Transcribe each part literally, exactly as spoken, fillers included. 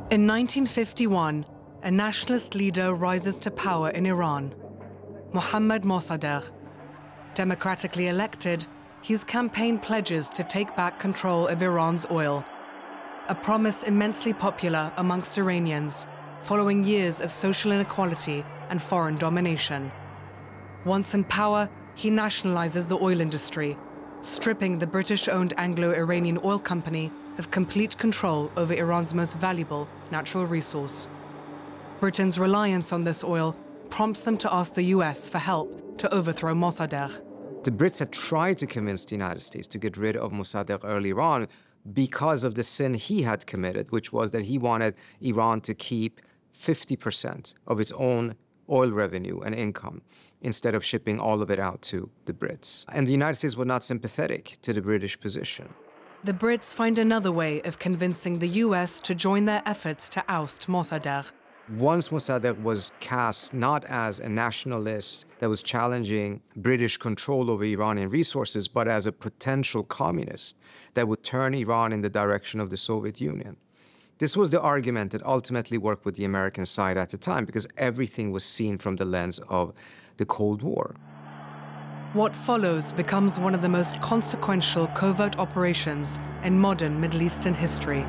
In nineteen fifty-one, a nationalist leader rises to power in Iran, Mohammad Mossadegh. Democratically elected, his campaign pledges to take back control of Iran's oil, a promise immensely popular amongst Iranians following years of social inequality and foreign domination. Once in power, he nationalizes the oil industry, stripping the British-owned Anglo-Iranian oil company of complete control over Iran's most valuable natural resource. Britain's reliance on this oil prompts them to ask the U S for help to overthrow Mossadegh. The Brits had tried to convince the United States to get rid of Mossadegh earlier on because of the sin he had committed, which was that he wanted Iran to keep fifty percent of its own oil revenue and income instead of shipping all of it out to the Brits. And the United States was not sympathetic to the British position. The Brits find another way of convincing the U S to join their efforts to oust Mossadegh. Once Mossadegh was cast not as a nationalist that was challenging British control over Iranian resources, but as a potential communist that would turn Iran in the direction of the Soviet Union. This was the argument that ultimately worked with the American side at the time, because everything was seen from the lens of the Cold War. What follows becomes one of the most consequential covert operations in modern Middle Eastern history.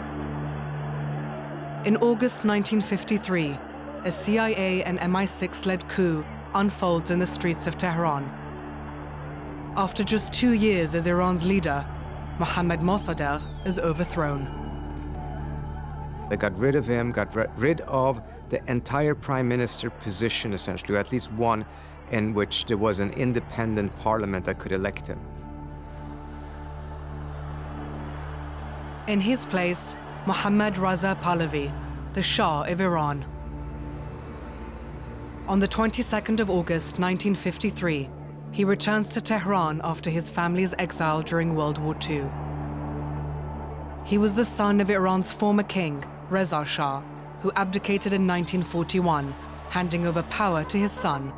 In August nineteen fifty-three, a C I A and M I six-led coup unfolds in the streets of Tehran. After just two years as Iran's leader, Mohammad Mossadegh is overthrown. They got rid of him, got rid of the entire prime minister position, essentially, or at least one in which there was an independent parliament that could elect him. In his place, Mohammad Raza Pahlavi, the Shah of Iran. On the twenty-second of August nineteen fifty-three, he returns to Tehran after his family's exile during World War Two. He was the son of Iran's former king, Reza Shah, who abdicated in nineteen forty-one, handing over power to his son.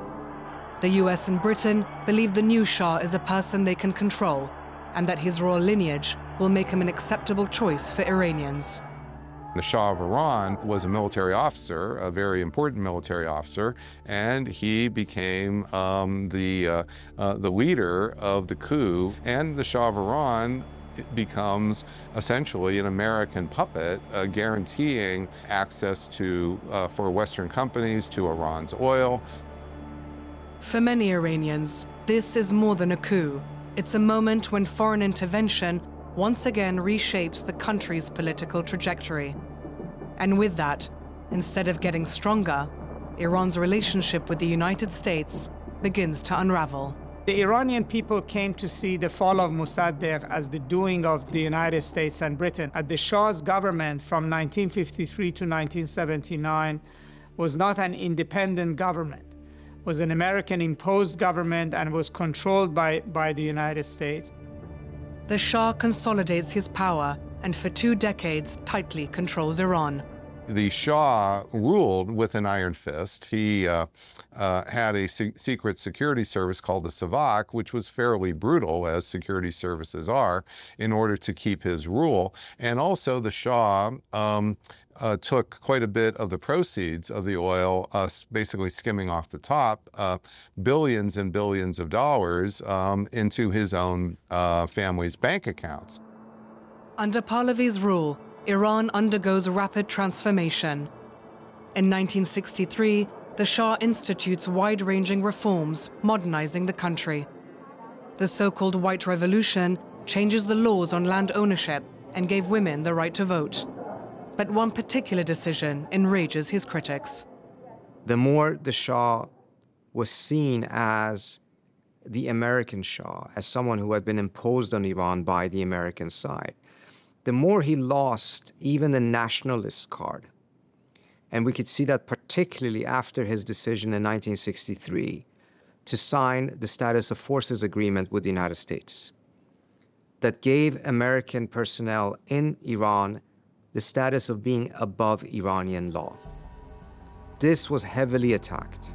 The U S and Britain believe the new Shah is a person they can control, and that his royal lineage will make him an acceptable choice for Iranians. The Shah of Iran was a military officer, a very important military officer, and he became um, the, uh, uh, the leader of the coup. And the Shah of Iran becomes essentially an American puppet, uh, guaranteeing access to, uh, for Western companies to Iran's oil. For many Iranians, this is more than a coup. It's a moment when foreign intervention once again reshapes the country's political trajectory. And with that, instead of getting stronger, Iran's relationship with the United States begins to unravel. The Iranian people came to see the fall of Mossadegh as the doing of the United States and Britain. At the Shah's government from nineteen fifty-three to nineteen seventy-nine was not an independent government. It was an American-imposed government and was controlled by, by the United States. The Shah consolidates his power and for two decades tightly controls Iran. The Shah ruled with an iron fist. He uh, uh, had a se secret security service called the Savak, which was fairly brutal, as security services are, in order to keep his rule. And also the Shah um, uh, took quite a bit of the proceeds of the oil, uh, basically skimming off the top, uh, billions and billions of dollars um, into his own uh, family's bank accounts. Under Pahlavi's rule, Iran undergoes rapid transformation. In nineteen sixty-three, the Shah institutes wide-ranging reforms, modernizing the country. The so-called White Revolution changes the laws on land ownership and gave women the right to vote. But one particular decision enrages his critics. The more the Shah was seen as the American Shah, as someone who had been imposed on Iran by the American side, the more he lost even the nationalist card. And we could see that particularly after his decision in nineteen sixty-three to sign the Status of Forces Agreement with the United States that gave American personnel in Iran the status of being above Iranian law. This was heavily attacked.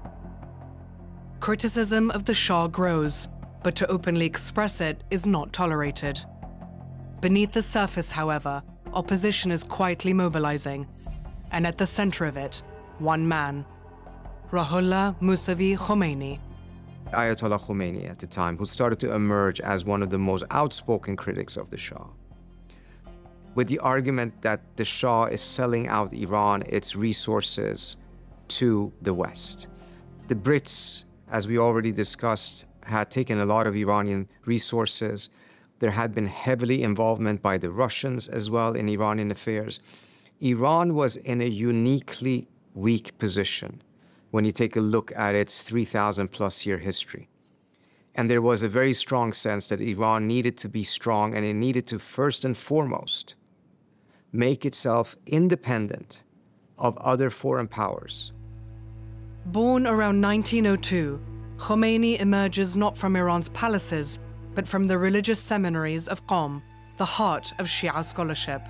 Criticism of the Shah grows, but to openly express it is not tolerated. Beneath the surface, however, opposition is quietly mobilizing, and at the center of it, one man, Ruhollah Mousavi Khomeini. Ayatollah Khomeini at the time, who started to emerge as one of the most outspoken critics of the Shah, with the argument that the Shah is selling out Iran, its resources, to the West. The Brits, as we already discussed, had taken a lot of Iranian resources. There had been heavily involvement by the Russians as well in Iranian affairs. Iran was in a uniquely weak position when you take a look at its three thousand plus year history. And there was a very strong sense that Iran needed to be strong, and it needed to first and foremost make itself independent of other foreign powers. Born around nineteen oh two, Khomeini emerges not from Iran's palaces, but from the religious seminaries of Qom, the heart of Shia scholarship.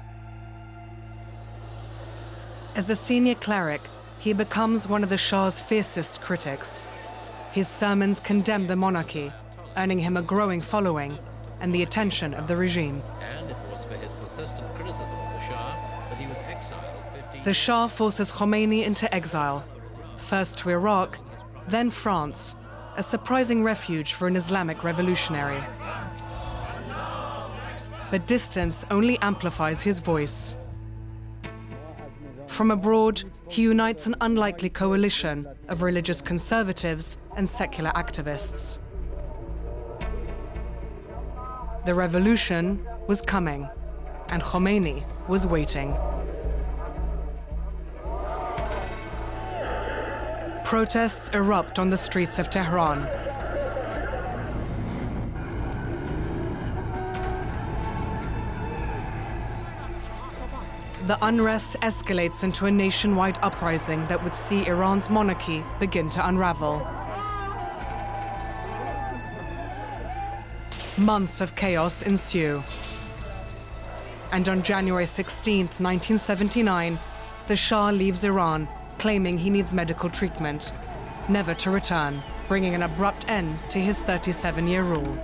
As a senior cleric, he becomes one of the Shah's fiercest critics. His sermons condemn the monarchy, earning him a growing following and the attention of the regime. And it was for his persistent criticism of the Shah that he was exiled fifteen The Shah forces Khomeini into exile, first to Iraq, then France, a surprising refuge for an Islamic revolutionary. But distance only amplifies his voice. From abroad, he unites an unlikely coalition of religious conservatives and secular activists. The revolution was coming, and Khomeini was waiting. Protests erupt on the streets of Tehran. The unrest escalates into a nationwide uprising that would see Iran's monarchy begin to unravel. Months of chaos ensue. And on January sixteenth, nineteen seventy-nine, the Shah leaves Iran, claiming he needs medical treatment, never to return, bringing an abrupt end to his thirty-seven-year rule.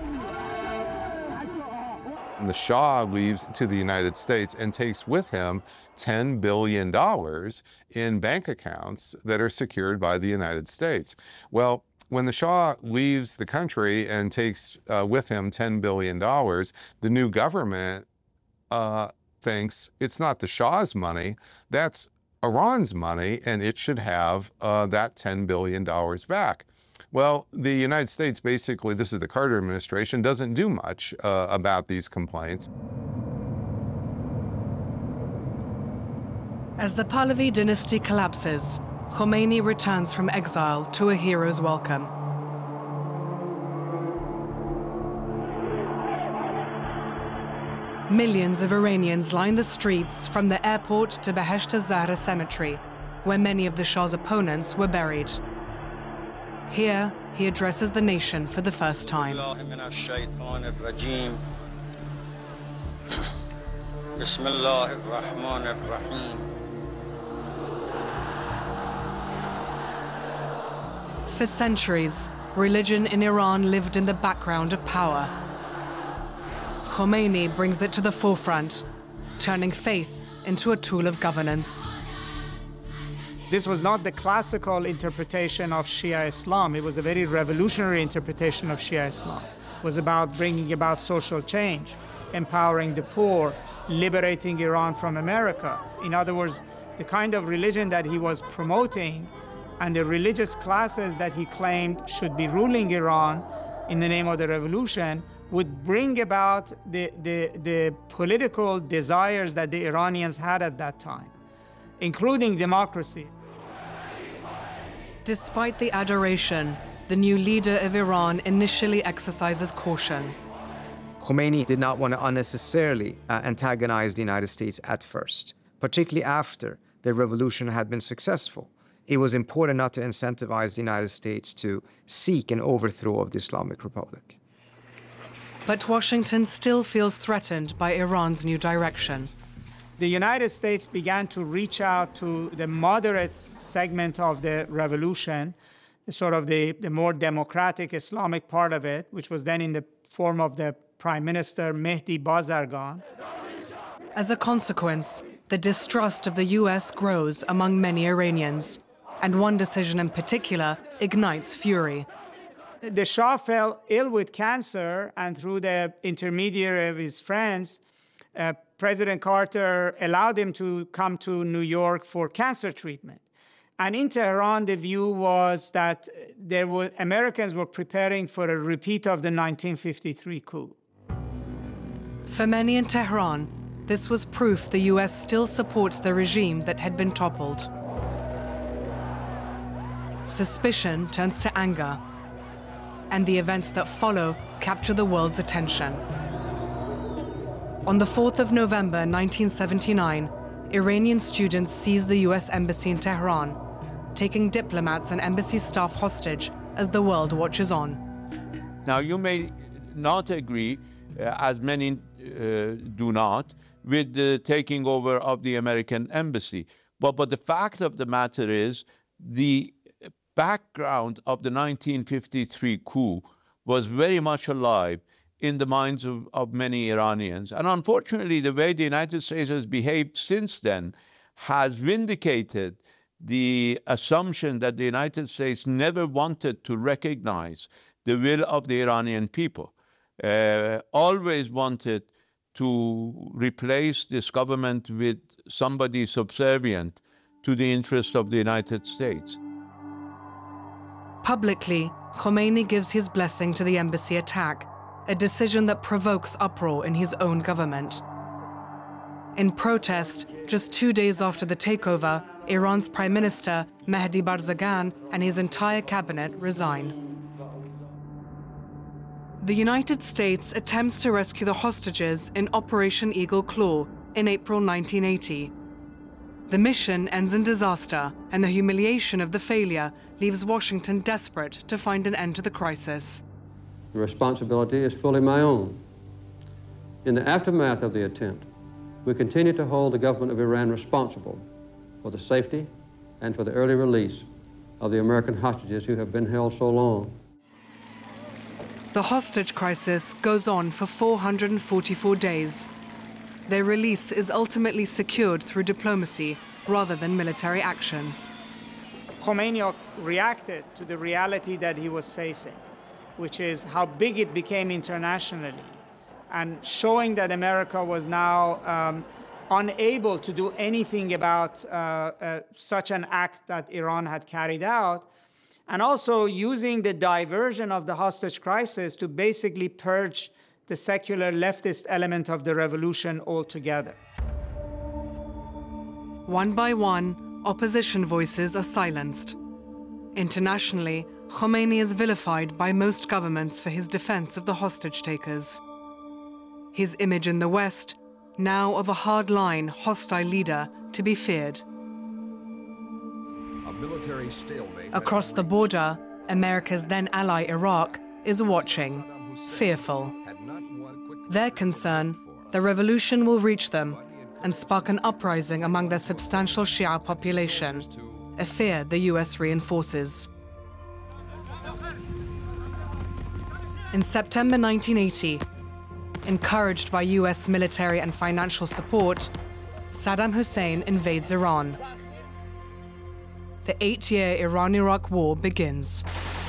The Shah leaves to the United States and takes with him ten billion dollars in bank accounts that are secured by the United States. Well, when the Shah leaves the country and takes uh, with him ten billion dollars, the new government uh, thinks it's not the Shah's money, that's Iran's money, and it should have uh, that ten billion dollars back. Well, the United States basically, this is the Carter administration, doesn't do much uh, about these complaints. As the Pahlavi dynasty collapses, Khomeini returns from exile to a hero's welcome. Millions of Iranians line the streets from the airport to Behesht-e-Zahra Cemetery, where many of the Shah's opponents were buried. Here, he addresses the nation for the first time. For centuries, religion in Iran lived in the background of power. Khomeini brings it to the forefront, turning faith into a tool of governance. This was not the classical interpretation of Shia Islam. It was a very revolutionary interpretation of Shia Islam. It was about bringing about social change, empowering the poor, liberating Iran from America. In other words, the kind of religion that he was promoting and the religious classes that he claimed should be ruling Iran in the name of the revolution would bring about the, the, the political desires that the Iranians had at that time, including democracy. Despite the adoration, the new leader of Iran initially exercises caution. Khomeini did not want to unnecessarily uh, antagonize the United States at first, particularly after the revolution had been successful. It was important not to incentivize the United States to seek an overthrow of the Islamic Republic. But Washington still feels threatened by Iran's new direction. The United States began to reach out to the moderate segment of the revolution, sort of the, the more democratic Islamic part of it, which was then in the form of the Prime Minister Mehdi Bazargan. As a consequence, the distrust of the U S grows among many Iranians, and one decision in particular ignites fury. The Shah fell ill with cancer, and through the intermediary of his friends, uh, President Carter allowed him to come to New York for cancer treatment. And in Tehran, the view was that there were, Americans were preparing for a repeat of the nineteen fifty-three coup. For many in Tehran, this was proof the U S still supports the regime that had been toppled. Suspicion turns to anger, and the events that follow capture the world's attention. On the fourth of November nineteen seventy-nine, Iranian students seized the U S Embassy in Tehran, taking diplomats and embassy staff hostage as the world watches on. Now, you may not agree, uh, as many uh, do not, with the taking over of the American embassy. But, but the fact of the matter is, the background of the nineteen fifty-three coup was very much alive in the minds of, of many Iranians. And unfortunately, the way the United States has behaved since then has vindicated the assumption that the United States never wanted to recognize the will of the Iranian people, uh, always wanted to replace this government with somebody subservient to the interests of the United States. Publicly, Khomeini gives his blessing to the embassy attack, a decision that provokes uproar in his own government. In protest, just two days after the takeover, Iran's Prime Minister, Mehdi Barzaghan, and his entire cabinet resign. The United States attempts to rescue the hostages in Operation Eagle Claw in April nineteen eighty. The mission ends in disaster, and the humiliation of the failure leaves Washington desperate to find an end to the crisis. The responsibility is fully my own. In the aftermath of the attempt, we continue to hold the government of Iran responsible for the safety and for the early release of the American hostages who have been held so long. The hostage crisis goes on for four hundred forty-four days. Their release is ultimately secured through diplomacy rather than military action. Khomeini reacted to the reality that he was facing, which is how big it became internationally, and showing that America was now um, unable to do anything about uh, uh, such an act that Iran had carried out, and also using the diversion of the hostage crisis to basically purge the secular leftist element of the revolution altogether. One by one, opposition voices are silenced. Internationally, Khomeini is vilified by most governments for his defense of the hostage takers. His image in the West, now of a hard-line, hostile leader to be feared. A military stalemate. Across the border, America's then ally Iraq is watching, fearful. Their concern, the revolution will reach them and spark an uprising among their substantial Shia population, a fear the U S reinforces. In September nineteen eighty, encouraged by U S military and financial support, Saddam Hussein invades Iran. The eight-year Iran-Iraq war begins.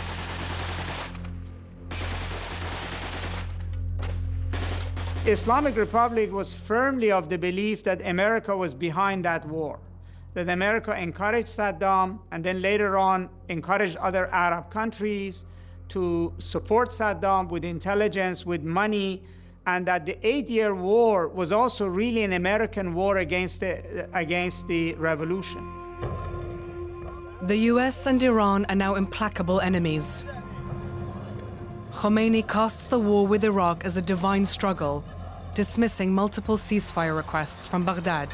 Islamic Republic was firmly of the belief that America was behind that war, that America encouraged Saddam and then later on encouraged other Arab countries to support Saddam with intelligence, with money, and that the eight-year war was also really an American war against the, against the revolution. The U S and Iran are now implacable enemies. Khomeini casts the war with Iraq as a divine struggle, dismissing multiple ceasefire requests from Baghdad.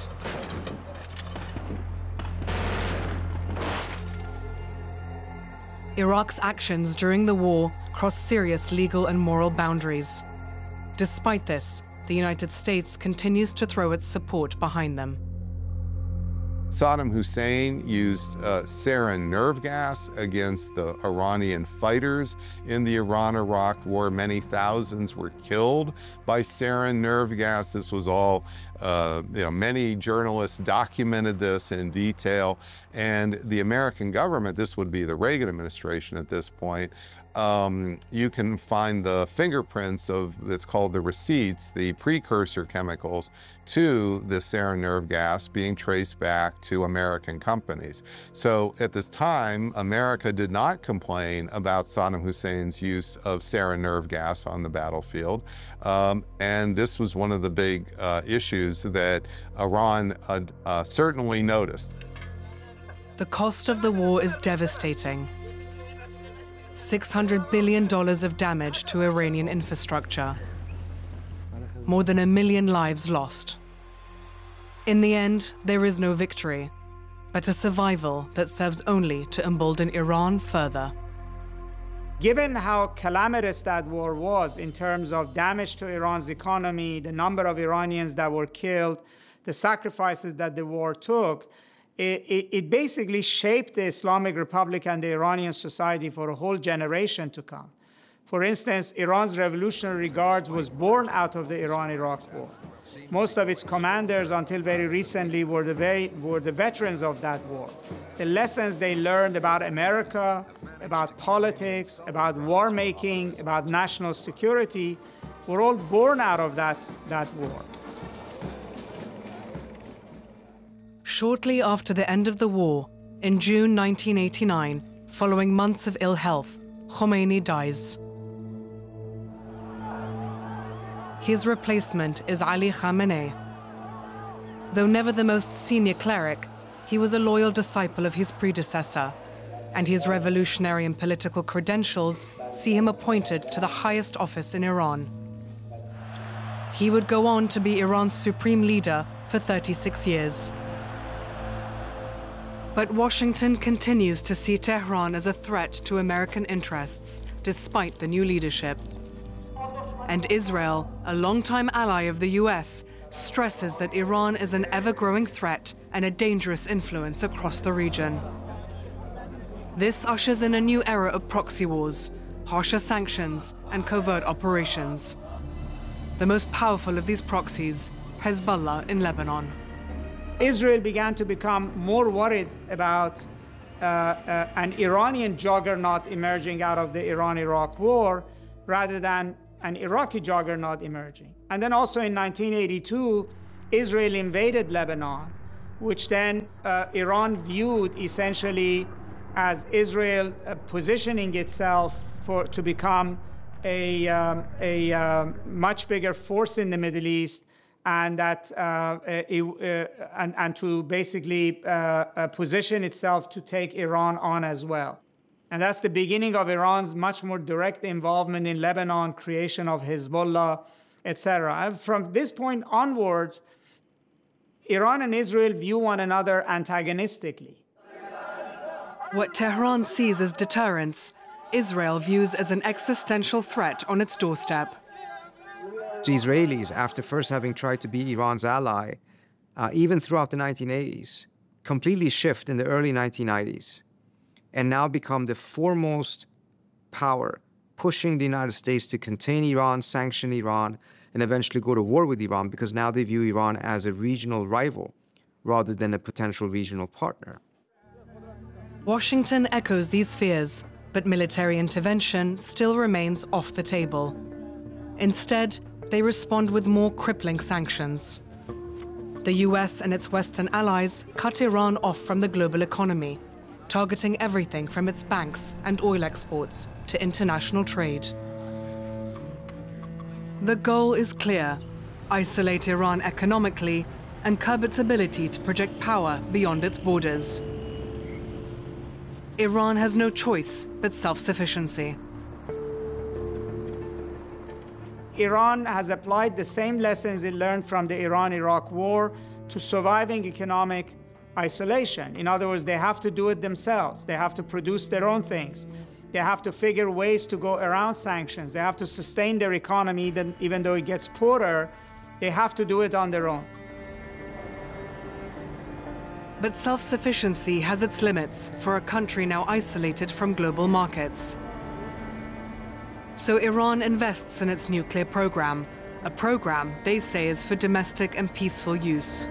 Iraq's actions during the war cross serious legal and moral boundaries. Despite this, the United States continues to throw its support behind them. Saddam Hussein used uh, sarin nerve gas against the Iranian fighters in the Iran-Iraq War. Many thousands were killed by sarin nerve gas. This was all, uh, you know, many journalists documented this in detail. And the American government, this would be the Reagan administration at this point, Um, you can find the fingerprints of, it's called the receipts, the precursor chemicals to the sarin nerve gas being traced back to American companies. So at this time, America did not complain about Saddam Hussein's use of sarin nerve gas on the battlefield. Um, and this was one of the big uh, issues that Iran uh, uh, certainly noticed. The cost of the war is devastating. six hundred billion dollars of damage to Iranian infrastructure. More than a million lives lost. In the end, there is no victory, but a survival that serves only to embolden Iran further. Given how calamitous that war was in terms of damage to Iran's economy, the number of Iranians that were killed, the sacrifices that the war took, It, it, it basically shaped the Islamic Republic and the Iranian society for a whole generation to come. For instance, Iran's Revolutionary Guards was born out of the Iran-Iraq War. Most of its commanders, until very recently, were the, very, were the veterans of that war. The lessons they learned about America, about politics, about war making, about national security, were all born out of that, that war. Shortly after the end of the war, in June nineteen eighty-nine, following months of ill health, Khomeini dies. His replacement is Ali Khamenei. Though never the most senior cleric, he was a loyal disciple of his predecessor, and his revolutionary and political credentials see him appointed to the highest office in Iran. He would go on to be Iran's supreme leader for thirty-six years. But Washington continues to see Tehran as a threat to American interests, despite the new leadership. And Israel, a longtime ally of the U S, stresses that Iran is an ever-growing threat and a dangerous influence across the region. This ushers in a new era of proxy wars, harsher sanctions, and covert operations. The most powerful of these proxies, Hezbollah in Lebanon. Israel began to become more worried about uh, uh, an Iranian juggernaut emerging out of the Iran-Iraq war rather than an Iraqi juggernaut emerging. And then also in nineteen eighty-two, Israel invaded Lebanon, which then uh, Iran viewed essentially as Israel uh, positioning itself for, to become a, um, a um, much bigger force in the Middle East, and that uh, it, uh, and, and to basically uh, uh, position itself to take Iran on as well. And that's the beginning of Iran's much more direct involvement in Lebanon, creation of Hezbollah, et cetera. From this point onwards, Iran and Israel view one another antagonistically. What Tehran sees as deterrence, Israel views as an existential threat on its doorstep. The Israelis, after first having tried to be Iran's ally, uh, even throughout the nineteen eighties, completely shift in the early nineteen nineties and now become the foremost power, pushing the United States to contain Iran, sanction Iran, and eventually go to war with Iran, because now they view Iran as a regional rival rather than a potential regional partner. Washington echoes these fears, but military intervention still remains off the table. Instead, they respond with more crippling sanctions. The U S and its Western allies cut Iran off from the global economy, targeting everything from its banks and oil exports to international trade. The goal is clear: isolate Iran economically and curb its ability to project power beyond its borders. Iran has no choice but self-sufficiency. Iran has applied the same lessons it learned from the Iran-Iraq war to surviving economic isolation. In other words, they have to do it themselves. They have to produce their own things. They have to figure ways to go around sanctions. They have to sustain their economy, then even though it gets poorer, they have to do it on their own. But self-sufficiency has its limits for a country now isolated from global markets. So Iran invests in its nuclear program, a program they say is for domestic and peaceful use.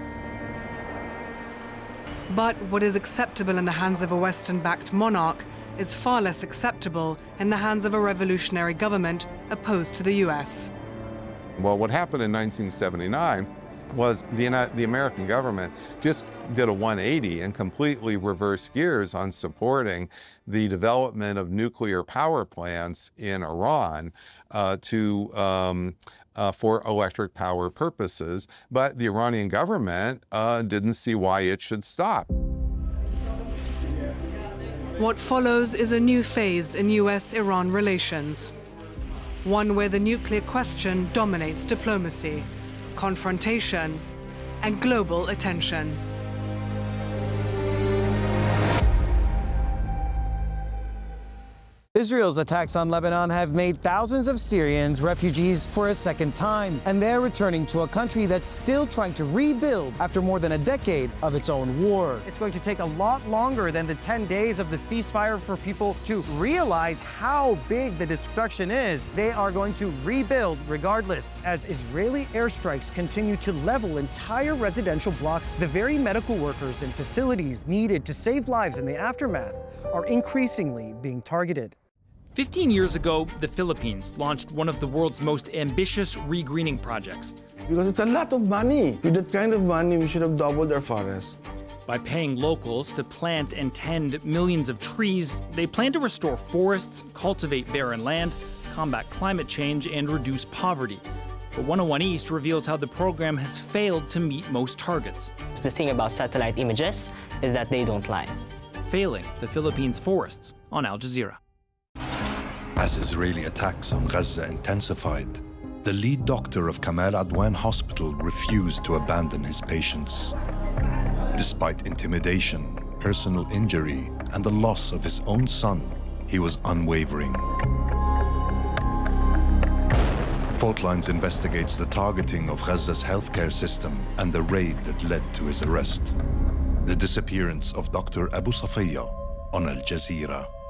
But what is acceptable in the hands of a Western-backed monarch is far less acceptable in the hands of a revolutionary government opposed to the U S. Well, what happened in nineteen seventy-nine was the, the American government just did a one eighty and completely reversed gears on supporting the development of nuclear power plants in Iran uh, to um, uh, for electric power purposes. But the Iranian government uh, didn't see why it should stop. What follows is a new phase in U S Iran relations, one where the nuclear question dominates diplomacy, confrontation, and global attention. Israel's attacks on Lebanon have made thousands of Syrians refugees for a second time, and they're returning to a country that's still trying to rebuild after more than a decade of its own war. It's going to take a lot longer than the ten days of the ceasefire for people to realize how big the destruction is. They are going to rebuild regardless. As Israeli airstrikes continue to level entire residential blocks, the very medical workers and facilities needed to save lives in the aftermath are increasingly being targeted. Fifteen years ago, the Philippines launched one of the world's most ambitious regreening projects. Because it's a lot of money. With that kind of money, we should have doubled our forests. By paying locals to plant and tend millions of trees, they plan to restore forests, cultivate barren land, combat climate change, and reduce poverty. But one oh one East reveals how the program has failed to meet most targets. The thing about satellite images is that they don't lie. Failing the Philippines' forests on Al Jazeera. As Israeli attacks on Gaza intensified, the lead doctor of Kamal Adwan Hospital refused to abandon his patients. Despite intimidation, personal injury, and the loss of his own son, he was unwavering. Fault Lines investigates the targeting of Gaza's healthcare system and the raid that led to his arrest. The disappearance of Doctor Abu Safiya on Al Jazeera.